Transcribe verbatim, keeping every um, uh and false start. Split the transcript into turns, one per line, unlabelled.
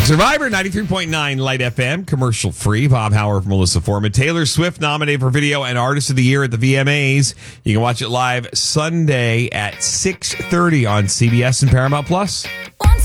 Survivor ninety-three point nine Light F M, commercial free. Bob Howard, Melissa Foreman. Taylor Swift nominated for Video and Artist of the Year at the V M As. You can watch it live Sunday at six thirty on C B S and Paramount Plus.